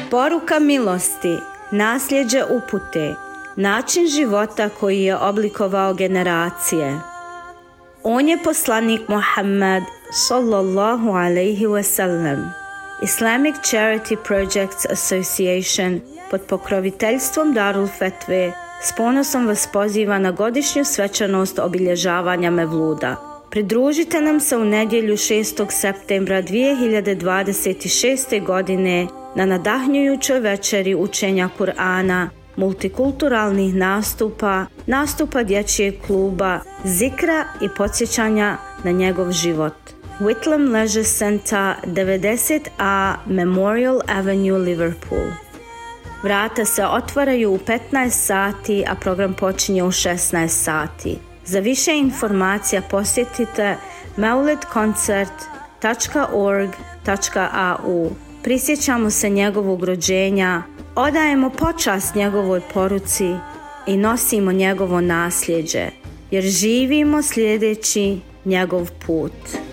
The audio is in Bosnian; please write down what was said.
Poruka milosti, nasljeđe upute, način života koji je oblikovao generacije. On je poslanik Muhammed sallallahu alaihi wasallam. Islamic Charity Projects Association pod pokroviteljstvom Darul Fetve s ponosom vas poziva na godišnju svečanost obilježavanja Mevluda. Pridružite nam se u nedjelju 6. septembra 2026. godine na nadahnjujućoj večeri učenja Kur'ana, multikulturalnih nastupa dječjeg kluba, zikra i podsjećanja na njegov život. Whitlam Leisure Center, 90A Memorial Avenue, Liverpool. Vrata se otvaraju u 15 sati, a program počinje u 16 sati. Za više informacija posjetite mauledconcert.org.au. Prisjećamo se njegovog rođenja, odajemo počast njegovoj poruci i nosimo njegovo nasljeđe, jer živimo slijedeći njegov put.